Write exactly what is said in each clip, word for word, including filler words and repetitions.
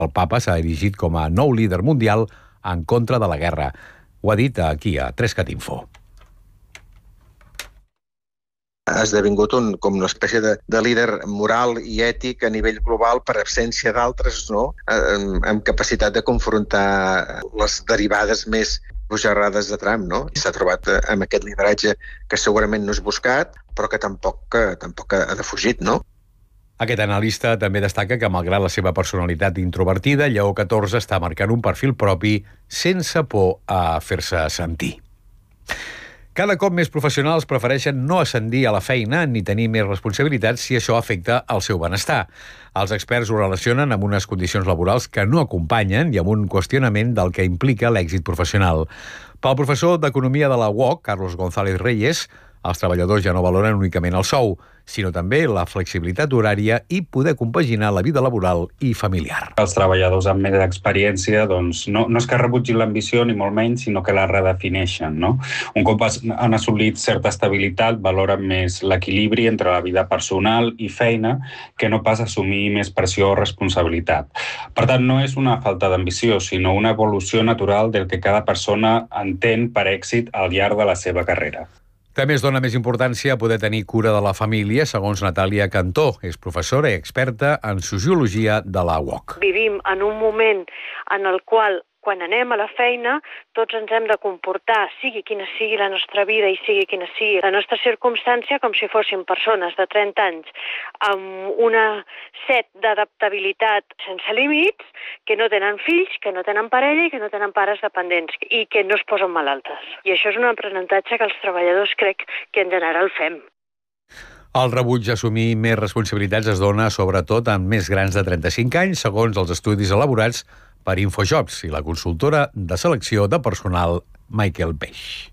El papa s'ha erigit com a nou líder mundial en contra de la guerra. Ho ha dit aquí a tres cat info. Ha esdevingut un, com una espècie de, de líder moral i ètic a nivell global per absència d'altres, no? amb, amb capacitat de confrontar les derivades més bojarrades de Trump, no? I s'ha trobat amb aquest lideratge que segurament no és buscat, però que tampoc, que, tampoc ha defugit, no? Aquest analista també destaca que, malgrat la seva personalitat introvertida, Lleó catorze està marcant un perfil propi sense por a fer-se sentir. Cada cop més professionals prefereixen no ascendir a la feina ni tenir més responsabilitats si això afecta el seu benestar. Els experts ho relacionen amb unes condicions laborals que no acompanyen i amb un qüestionament del que implica l'èxit professional. Pel professor d'Economia de la U O C, Carlos González Reyes, els treballadors ja no valoren únicament el sou, sinó també la flexibilitat horària i poder compaginar la vida laboral i familiar. Els treballadors amb més experiència doncs, no, no és que rebutgin l'ambició ni molt menys, sinó que la redefineixen. No? Un cop han assolit certa estabilitat, valoren més l'equilibri entre la vida personal i feina que no pas assumir més pressió o responsabilitat. Per tant, no és una falta d'ambició, sinó una evolució natural del que cada persona entén per èxit al llarg de la seva carrera. També es dona més importància a poder tenir cura de la família, segons Natàlia Cantó. És professora i experta en sociologia de la U O C. Vivim en un moment en el qual, quan anem a la feina, tots ens hem de comportar, sigui quina sigui la nostra vida i sigui quina sigui la nostra circumstància, com si fóssim persones de trenta anys, amb una set d'adaptabilitat sense límits, que no tenen fills, que no tenen parella i que no tenen pares dependents i que no es posen malaltes. I això és un aprenentatge que els treballadors crec que en general fem. El rebuig a assumir més responsabilitats es dona sobretot en més grans de trenta-cinc anys, segons els estudis elaborats per Infojobs i la consultora de selecció de personal Michael Page.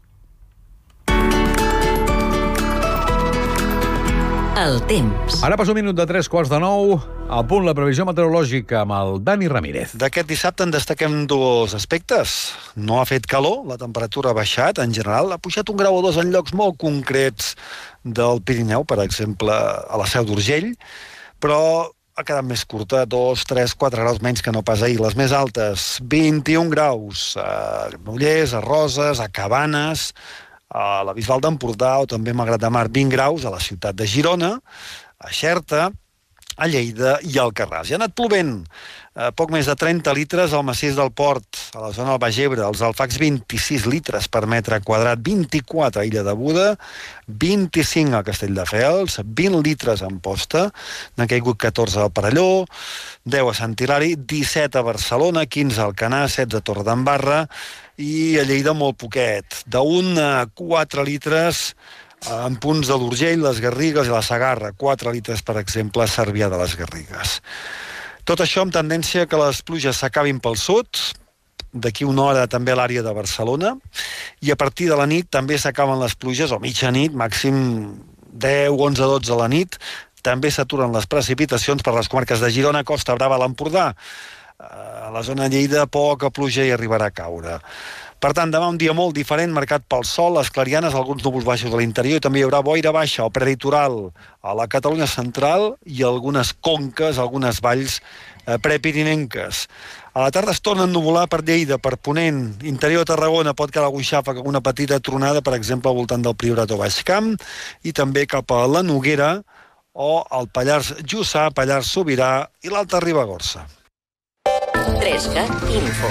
El temps. Ara passa un minut de tres quarts de nou. A punt la previsió meteorològica amb el Dani Ramírez. D'aquest dissabte en destaquem dos aspectes. No ha fet calor, la temperatura ha baixat, en general. Ha pujat un grau o dos en llocs molt concrets del Pirineu, per exemple, a la Seu d'Urgell, però ha quedat més curta, dos, tres, quatre graus menys que no pas ahir. Les més altes, vint-i-un graus a Granollers, a Roses, a Cabanes, a la Bisbal d'Empordà o també a Malgrat de Mar, vint graus a la ciutat de Girona, a Xerta, a Lleida i al Alcarràs. I ha anat plovent, eh, poc més de trenta litres al massís del Port, a la zona del Baix Ebre, als Alfacs vint-i-sis litres per metre quadrat, vint-i-quatre a Illa de Buda, vint-i-cinc a Castelldefels, vint litres a Amposta, n'ha caigut catorze al Perelló, deu a Sant Hilari, disset a Barcelona, quinze a Alcanar, setze a Torredembarra i a Lleida molt poquet, d'un a quatre litres en punts de l'Urgell, les Garrigues i la Segarra, quatre litres, per exemple, a Cervià de les Garrigues. Tot això amb tendència que les pluges s'acabin pel sud, d'aquí una hora també a l'àrea de Barcelona, i a partir de la nit també s'acaben les pluges, o mitjanit, màxim deu, onze, dotze a la nit, també s'aturen les precipitacions per les comarques de Girona, Costa Brava, l'Empordà. A la zona de Lleida poca pluja hi arribarà a caure. Per tant, demà un dia molt diferent, marcat pel sol, les clarianes, alguns núvols baixos a l'interior, i també hi haurà boira baixa o prelitoral a la Catalunya central i algunes conques, algunes valls eh, prepirinenques. A la tarda es torna a ennuvolar per Lleida, per Ponent, interior de Tarragona, pot quedar algun xàfec, alguna petita tronada, per exemple, al voltant del Priorat o Baixcamp, i també cap a la Noguera o al Pallars Jussà, Pallars Sobirà i l'Alta Ribagorça. tres cat Info.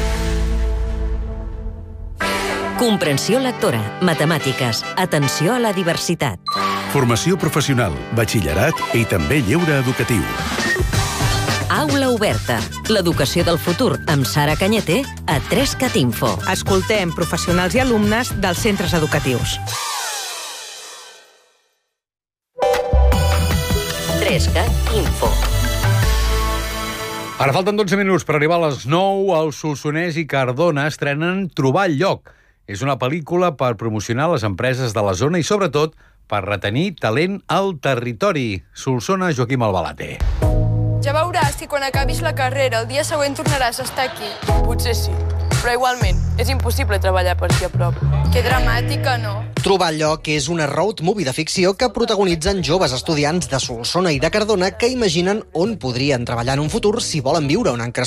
Comprensió lectora, matemàtiques, atenció a la diversitat. Formació professional, batxillerat i també lleure educatiu. Aula oberta, l'educació del futur amb Sara Cañete a tres cat Info. Escoltem professionals i alumnes dels centres educatius. tres cat Info. Ara falten dotze minuts per arribar a les nou. El Solsonès i Cardona estrenen Trobar el lloc. És una pel·lícula per promocionar les empreses de la zona i, sobretot, per retenir talent al territori. Solsona, Joaquim Albalate. Ja veuràs que quan acabis la carrera, el dia següent tornaràs a estar aquí. Potser sí, però igualment és impossible treballar per aquí a prop. Que dramàtica, no? Trobar lloc és una road movie de ficció que protagonitzen joves estudiants de Solsona i de Cardona que imaginen on podrien treballar en un futur si volen viure on han crescut